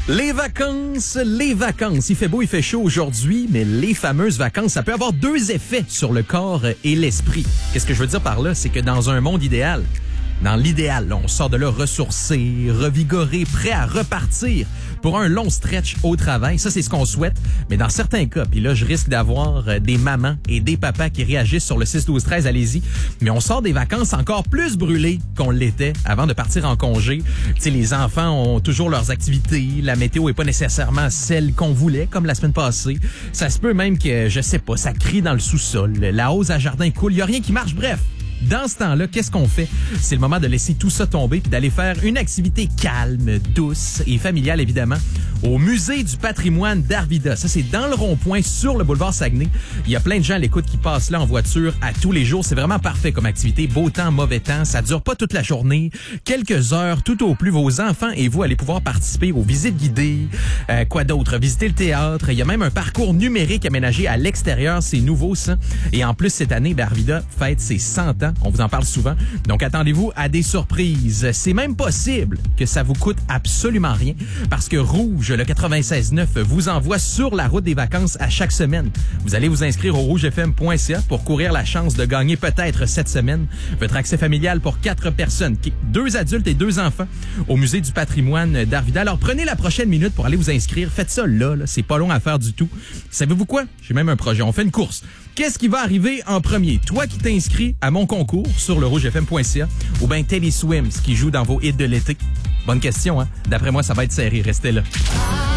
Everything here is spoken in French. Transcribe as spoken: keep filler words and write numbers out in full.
Les vacances, les vacances. Il fait beau, il fait chaud aujourd'hui, mais les fameuses vacances, ça peut avoir deux effets sur le corps et l'esprit. Qu'est-ce que je veux dire par là? C'est que dans un monde idéal, dans l'idéal, là, on sort de là ressourcé, revigoré, prêt à repartir pour un long stretch au travail. Ça, c'est ce qu'on souhaite. Mais dans certains cas, puis là, je risque d'avoir des mamans et des papas qui réagissent sur le six douze treize, allez-y. Mais on sort des vacances encore plus brûlés qu'on l'était avant de partir en congé. Tu sais, les enfants ont toujours leurs activités. La météo est pas nécessairement celle qu'on voulait, comme la semaine passée. Ça se peut même que, je sais pas, ça crie dans le sous-sol. La hausse à jardin coule. Il y a rien qui marche. Bref. Dans ce temps-là, qu'est-ce qu'on fait? C'est le moment de laisser tout ça tomber puis d'aller faire une activité calme, douce et familiale, évidemment, au Musée du patrimoine d'Arvida. Ça, c'est dans le rond-point sur le boulevard Saguenay. Il y a plein de gens à l'écoute qui passent là en voiture à tous les jours. C'est vraiment parfait comme activité. Beau temps, mauvais temps. Ça dure pas toute la journée. Quelques heures, tout au plus, vos enfants et vous allez pouvoir participer aux visites guidées. Euh, quoi d'autre? Visiter le théâtre. Il y a même un parcours numérique aménagé à l'extérieur. C'est nouveau, ça. Et en plus, cette année, ben, Arvida fête ses cent ans. On vous en parle souvent. Donc, attendez-vous à des surprises. C'est même possible que ça vous coûte absolument rien parce que Rouge, le quatre-vingt-seize neuf, vous envoie sur la route des vacances à chaque semaine. Vous allez vous inscrire au rouge f m point c a pour courir la chance de gagner peut-être cette semaine votre accès familial pour quatre personnes, deux adultes et deux enfants au Musée du patrimoine d'Arvida. Alors, prenez la prochaine minute pour aller vous inscrire. Faites ça là, là. C'est pas long à faire du tout. Savez-vous quoi? J'ai même un projet. On fait une course. Qu'est-ce qui va arriver en premier? Toi qui t'inscris à mon concours sur le rouge f m point c a ou bien Teddy Swims qui joue dans vos hits de l'été? Bonne question, hein? D'après moi, ça va être serré. Restez là.